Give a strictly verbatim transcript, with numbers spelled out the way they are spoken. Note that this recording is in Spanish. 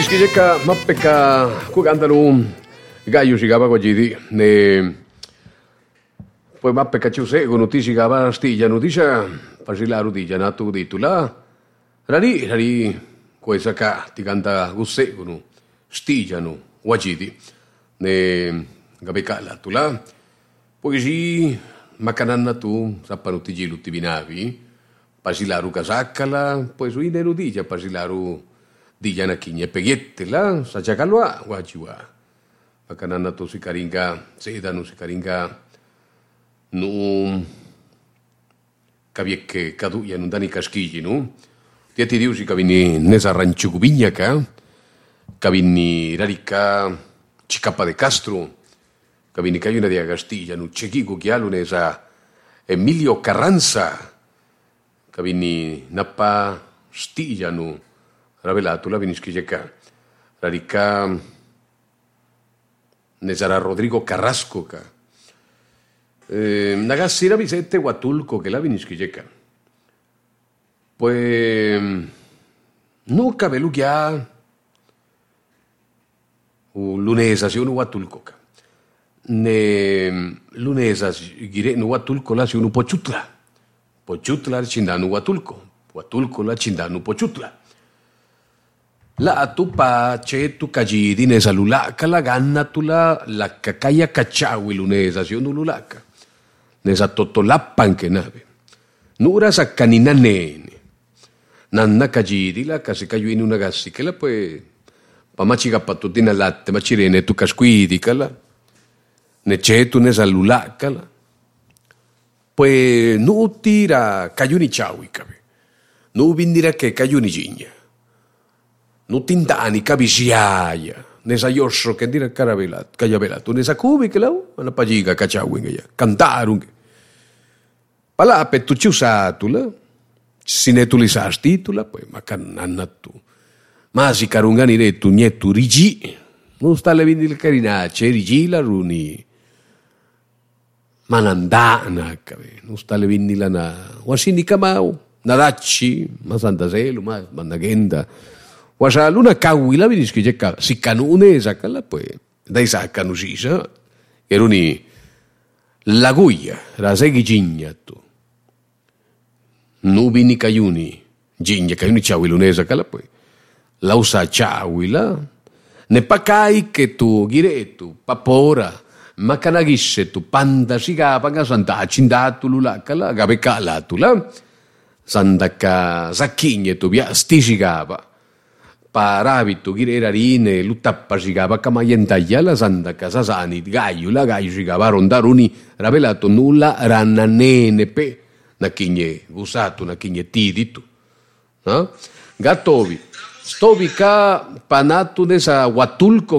Skijeka mapeka kugandaru gallo llegaba guajidi ne pues mapeka chuse gonuti llegaba astilla nutisha pasilaru di janatu ditula rari rari kuesaka tiganda gusse gonu stilla nu guajidi ne gabekala tula poesi makanana tu sapanuti jilu tibinavi pasilaru kasakala pues uine nudija pasilaru di jana kinya pegiette la sachakalwa wajiwa makanana to sikaringa seda no sikaringa no kabieke kadu ya nundani kaskiji no tiati diusi kabini nesa rancho gubiñaka kabini rarika chicapa de Castro kabini kayuna de Agastilla no chekigo kialu nesa Emilio Carranza kabini napa stilla no Ravela, tu la viniskijeka. Radica Nezara Rodrigo Carrasco. Ka. Eh, Nagasira Vicente Huatulco, que la viniskijeka. Pues no cabe ya lunesa si uno Huatulco. Ka. Ne lunesa gire no Huatulco la si uno Pochutla. Pochutla chindano Huatulco. Huatulco la chindano Pochutla. La tu pa che tu kajidi nesa lulaka la ganna tu la la kakaya kachawi lunesa si unu lulaka. Nesa totolapan ke nave. Nura sa kanina nene. Nanna kajidi la kasi kayuini una gassi ke la pues pa machiga patutina latte machirene tu kasquidi kala. Ne che tu nesa lulaka la. Pues nu tira kayuni chawi kabe. Nu vindira ke kayuni jinya. No tindani kabisiaya nesa yosso che dire caravela cayavela tu nesa cubi che la una pagiga cacciawinga ya cantarung pala pe tu ciusatula sinetulisas titula poi ma cananna tu ma si carungani re tu nietu rigi non sta le vindi il carinace rigi la runi manandana cave non sta le vindi la na wasini kamau nadacci ma santaselu ma mandagenda Wasa luna kawila viniski jeka si kanune sakala pues dai sakanu sisa eruni laguya rasegi jinya tu nubini kayuni jinya kayuni chawilune sakala pues lausa chawila ne pakai ke tu giretu papora makanagisse tu panda siga panga santa cindatu lulakala gabekala tula sandaka zakinye tu bia stisigaba Parabitu girera rine lutappa sigava kamayentaya la sanda casasani gaio la gaio sigava rondaruni ravelato nulla rananene pe nakinye gusato nakinye tiditu no gatovi stovi ka panatu nesa Huatulco